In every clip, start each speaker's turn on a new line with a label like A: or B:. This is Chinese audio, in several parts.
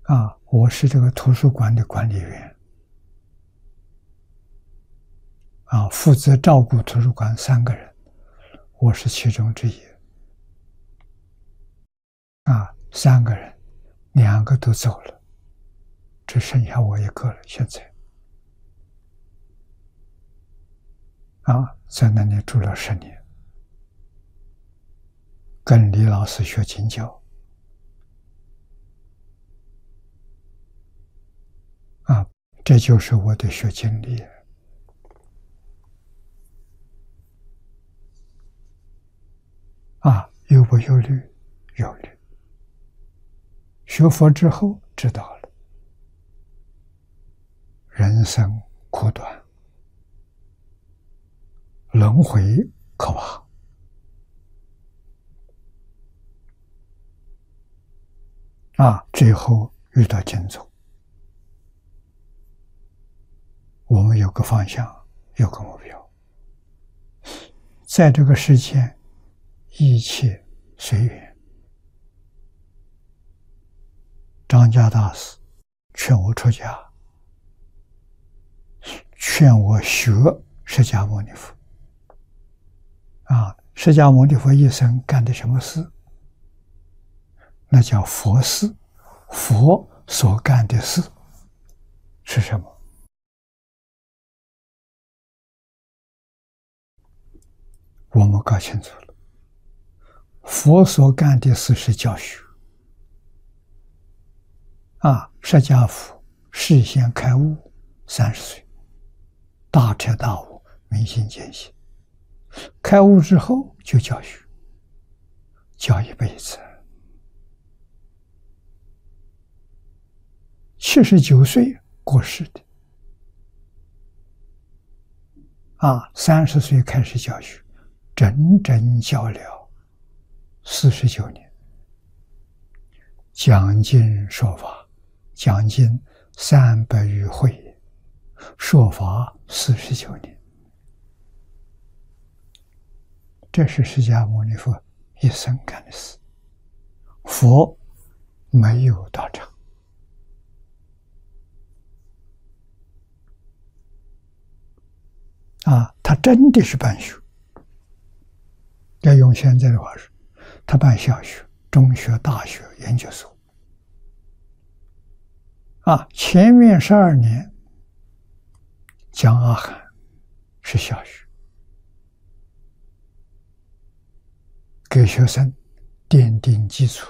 A: 我是这个图书馆的管理员，负责照顾图书馆3个人，我是其中之一。3个人，2个都走了，只剩下我一个了。现在在那里住了10年，跟李老师学经教。这就是我的学经历。有不有虑？有虑。学佛之后知道了，人生苦短，轮回可怕。最后遇到净土，我们有个方向，有个目标，在这个世间一切随缘。张家大师劝我出家，劝我学释迦牟尼佛。释迦牟尼佛一生干的什么事？那叫佛事。佛所干的事是什么？我们搞清楚了，佛所干的事是教学。释迦佛事先开悟，30岁，大彻大悟，明心见性。开悟之后就教学，教一辈子。79岁过世的。30岁开始教学，整整教了49年，讲经说法，讲经300余会，说法49年。这是释迦牟尼佛一生干的事。佛没有道场。他真的是办学。要用现在的话说，他办小学、中学、大学、研究所。前面12年讲阿含是小学，给学生奠定基础。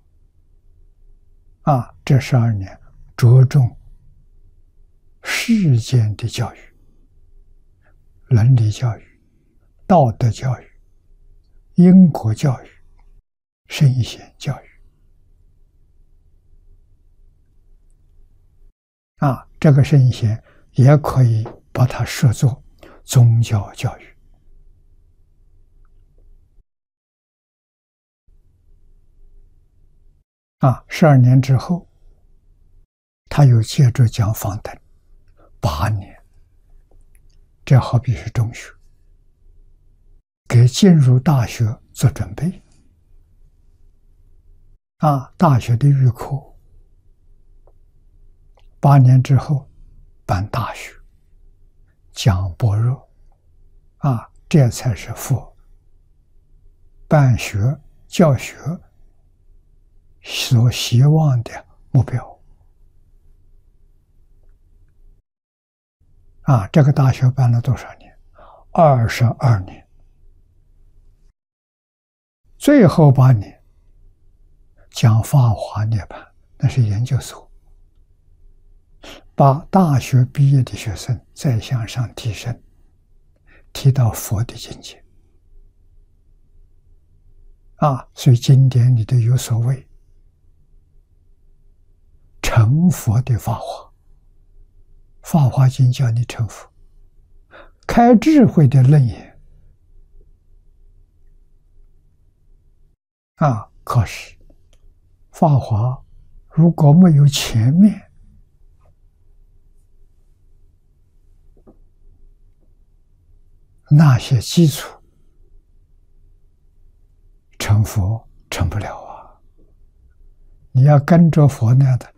A: 这12年着重世间的教育，伦理教育、道德教育、因果教育、圣贤教育。这个圣贤也可以把它视作宗教教育。12年之后，他又接着讲方等8年，这好比是中学，给进入大学做准备。大学的预科，8年之后办大学，讲般若。这才是佛办学教学所希望的目标。这个大学办了多少年？22年。最后8年讲法华涅槃，那是研究所，把大学毕业的学生再向上提升，提到佛的境界。所以经典里头有所谓成佛的法华，法华经叫你成佛，开智慧的楞严。可是法华如果没有前面那些基础，成佛成不了。你要跟着佛那样的